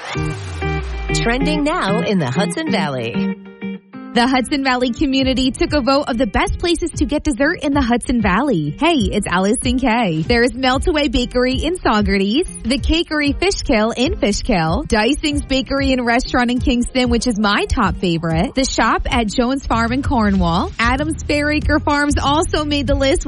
Trending now in the Hudson Valley. The Hudson Valley community took a vote of the best places to get dessert in the Hudson Valley. Hey, it's Allison Kay. There's Meltaway Bakery in Saugerties, the Cakery Fishkill in Fishkill, Dicing's Bakery and Restaurant in Kingston, which is my top favorite, the Shop at Jones Farm in Cornwall. Adams Fairacre Farms also made the list